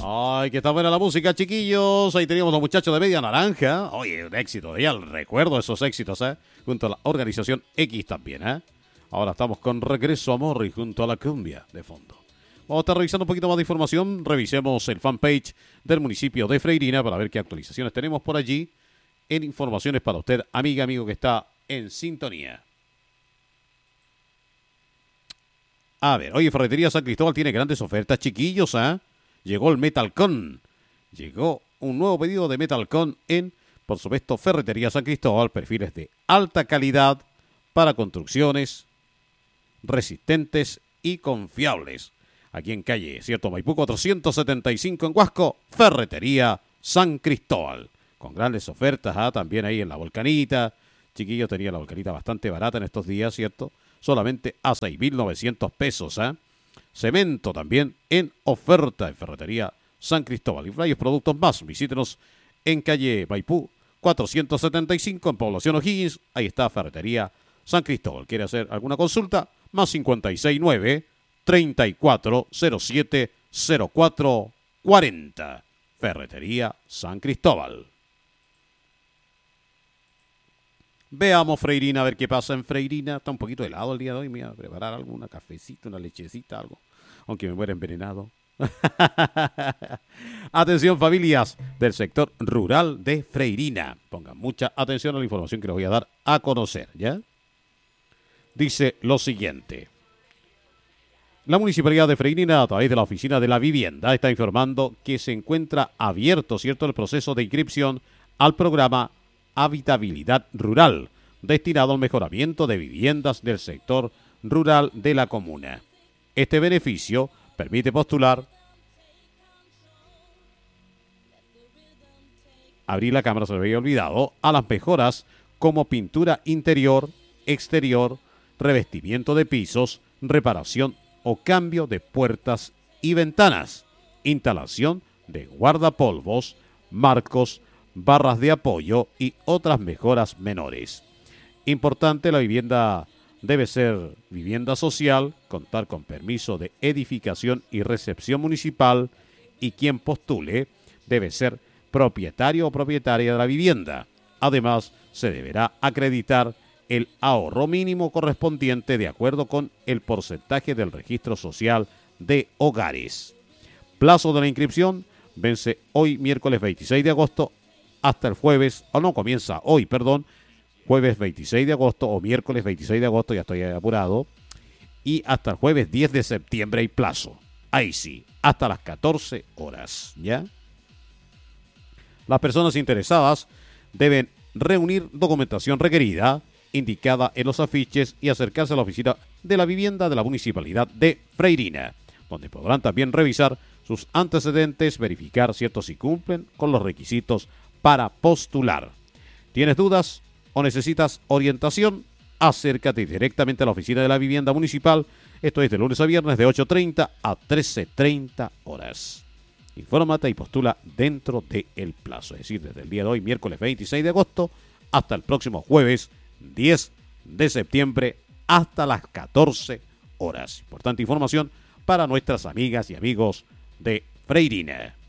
Ay, que está buena la música, chiquillos. Ahí teníamos a los muchachos de Media Naranja. Oye, un éxito. Ya recuerdo esos éxitos, ¿eh? Junto a la organización X también, ¿eh? Ahora estamos con Regreso Amor y junto a la cumbia de fondo. Vamos a estar revisando un poquito más de información. Revisemos el fanpage del municipio de Freirina para ver qué actualizaciones tenemos por allí en informaciones para usted, amiga, amigo que está en sintonía. A ver, oye, Ferretería San Cristóbal tiene grandes ofertas, chiquillos, ¿eh? Llegó el Metalcon. Llegó un nuevo pedido de Metalcon en, por supuesto, Ferretería San Cristóbal. Perfiles de alta calidad para construcciones resistentes y confiables. Aquí en calle Cierto Maipú 475 en Huasco, Ferretería San Cristóbal. Con grandes ofertas, también ahí en la Volcanita. Chiquillo, tenía la Volcanita bastante barata en estos días, ¿cierto? Solamente a 6.900 pesos, Cemento también en oferta en Ferretería San Cristóbal. Y varios productos más. Visítenos en calle Maipú 475 en Población O'Higgins. Ahí está Ferretería San Cristóbal. ¿Quiere hacer alguna consulta? Más 569-3407-0440. Ferretería San Cristóbal. Veamos Freirina, a ver qué pasa en Freirina. Está un poquito helado el día de hoy. Me voy a preparar alguna cafecita, una lechecita, algo. Aunque me muera envenenado. Atención, familias del sector rural de Freirina. Pongan mucha atención a la información que les voy a dar a conocer, ¿ya? Dice lo siguiente. La Municipalidad de Freirina, a través de la Oficina de la Vivienda, está informando que se encuentra abierto, ¿cierto?, el proceso de inscripción al programa Habitabilidad Rural, destinado al mejoramiento de viviendas del sector rural de la comuna. Este beneficio permite postular, abrir la cámara, se me había olvidado, a las mejoras como pintura interior, exterior, revestimiento de pisos, reparación o cambio de puertas y ventanas, instalación de guardapolvos, marcos, barras de apoyo y otras mejoras menores. Importante, la vivienda debe ser vivienda social, contar con permiso de edificación y recepción municipal y quien postule debe ser propietario o propietaria de la vivienda. Además, se deberá acreditar el ahorro mínimo correspondiente de acuerdo con el porcentaje del registro social de hogares. Plazo de la inscripción vence hoy, miércoles 26 de agosto, hasta el jueves, comienza hoy, jueves 26 de agosto o miércoles 26 de agosto, ya estoy apurado, y hasta el jueves 10 de septiembre hay plazo. Ahí sí, hasta las 14 horas, ¿ya? Las personas interesadas deben reunir documentación requerida, indicada en los afiches, y acercarse a la oficina de la vivienda de la Municipalidad de Freirina, donde podrán también revisar sus antecedentes, verificar, ¿cierto?, si cumplen con los requisitos para postular. ¿Tienes dudas o necesitas orientación? Acércate directamente a la oficina de la vivienda municipal. Esto es de lunes a viernes de 8:30 a 13:30 horas. Infórmate y postula dentro del plazo, es decir, desde el día de hoy, miércoles 26 de agosto, hasta el próximo jueves 10 de septiembre, hasta las 14 horas. Importante información para nuestras amigas y amigos de Freirina.